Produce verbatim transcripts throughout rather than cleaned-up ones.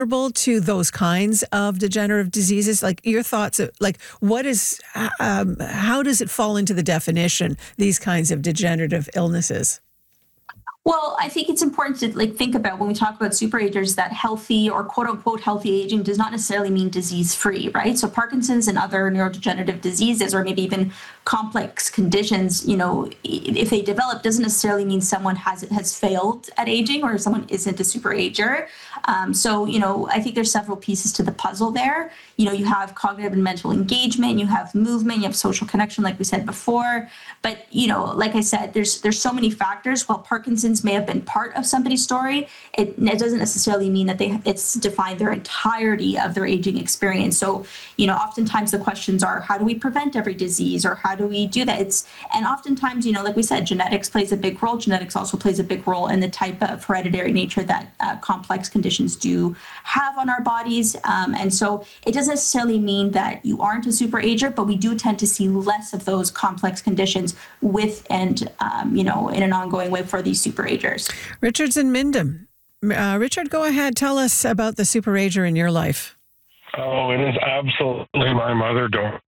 to those kinds of degenerative diseases? Like your thoughts, of, like what is, um, how does it fall into the definition, these kinds of degenerative illnesses? Well, I think it's important to like think about when we talk about superagers that healthy or quote unquote healthy aging does not necessarily mean disease free, right? So Parkinson's and other neurodegenerative diseases, or maybe even complex conditions, you know, if they develop, doesn't necessarily mean someone has has failed at aging or someone isn't a superager. Um, so, you know, I think there's several pieces to the puzzle there. You know, you have cognitive and mental engagement, you have movement, you have social connection, like we said before. But, you know, like I said, there's there's so many factors. While Parkinson's may have been part of somebody's story, it, it doesn't necessarily mean that they it's defined their entirety of their aging experience. So, you know, oftentimes the questions are, how do we prevent every disease, or how do we do that? It's and oftentimes, you know, like we said, genetics plays a big role. Genetics also plays a big role in the type of hereditary nature that uh, complex conditions do have on our bodies. Um, and so it doesn't necessarily mean that you aren't a superager, but we do tend to see less of those complex conditions with and, um, you know, in an ongoing way for these superagers. Richard's in Mindom. Uh, Richard, go ahead. Tell us about the superager in your life. Oh, it is absolutely my mother, don't.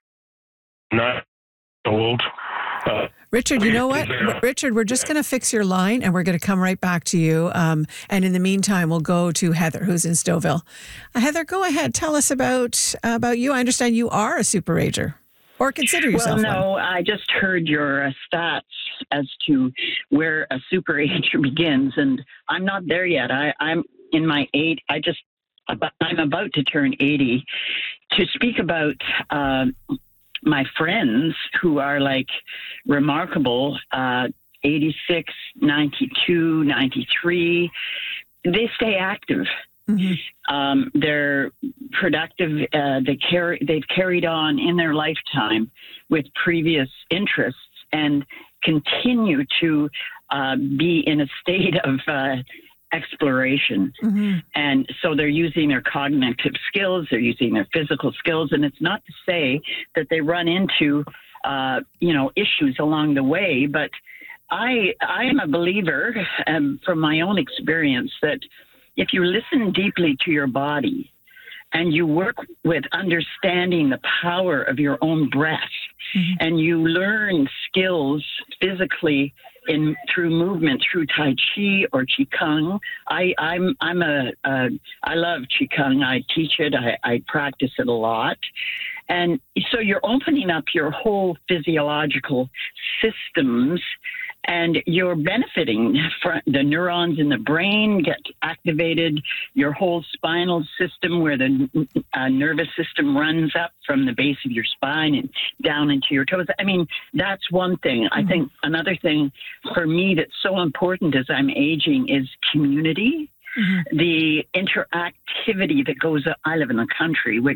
Not old. Uh, Richard, you know what? Richard, we're just going to fix your line and we're going to come right back to you. Um, and in the meantime, we'll go to Heather, who's in Stouffville. Uh, Heather, go ahead. Tell us about uh, about you. I understand you are a superager, or consider yourself Well, no, one. I just heard your uh, stats as to where a superager begins, and I'm not there yet. I, I'm in my eight. I just, I'm about to turn eighty. To speak about uh, my friends who are like remarkable, uh, eighty-six, ninety-two, ninety-three, they stay active. Mm-hmm. Um, they're productive. Uh, they carry, they've carried on in their lifetime with previous interests and continue to uh, be in a state of uh, exploration. Mm-hmm. And so they're using their cognitive skills, they're using their physical skills. And it's not to say that they run into, uh, you know, issues along the way, but I, I am a believer, um, from my own experience, that if you listen deeply to your body and you work with understanding the power of your own breath, mm-hmm. and you learn skills physically in through movement, through Tai Chi or Qigong. I, I'm I'm a, a I love Qigong. I teach it. I, I practice it a lot. And so you're opening up your whole physiological systems, and you're benefiting from the neurons in the brain get activated, your whole spinal system where the uh, nervous system runs up from the base of your spine and down into your toes. I mean, that's one thing. Mm-hmm. I think another thing for me that's so important as I'm aging is community, mm-hmm. the interactivity that goes up. I live in the country, which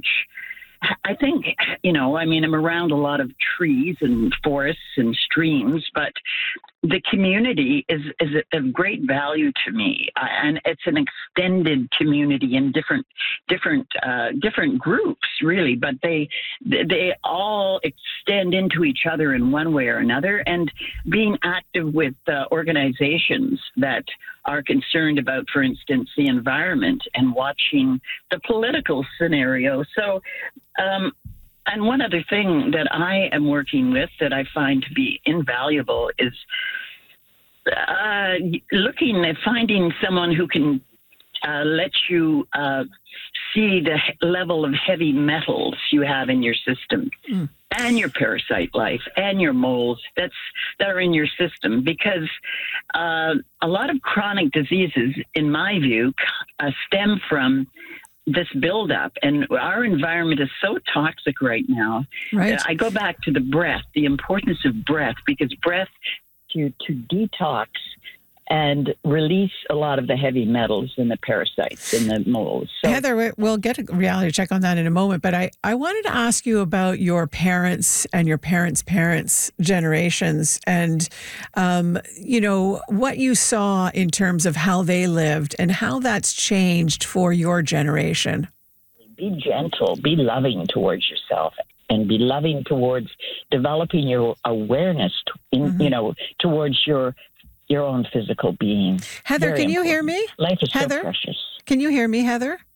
I think, you know, I mean, I'm around a lot of trees and forests and streams, but the community is, is of great value to me. Uh, and it's an extended community in different, different, uh, different groups, really, but they, they all extend into each other in one way or another. And being active with uh, organizations that are concerned about, for instance, the environment and watching the political scenario. So, um, and one other thing that I am working with that I find to be invaluable is uh, looking at finding someone who can uh, let you uh, see the level of heavy metals you have in your system. Mm. And your parasite life and your moles that's that are in your system, because uh, a lot of chronic diseases, in my view, uh, stem from this buildup. And our environment is so toxic right now. Right. I go back to the breath, the importance of breath, because breath to to detox and release a lot of the heavy metals and the parasites and the moles. So, Heather, we'll get a reality check on that in a moment, but I, I wanted to ask you about your parents and your parents' parents' generations and, um, you know, what you saw in terms of how they lived and how that's changed for your generation. Be gentle, be loving towards yourself, and be loving towards developing your awareness, in, mm-hmm. you know, towards your your own physical being. Heather, Very can you important. hear me? Life is Heather? so precious. Can you hear me, Heather?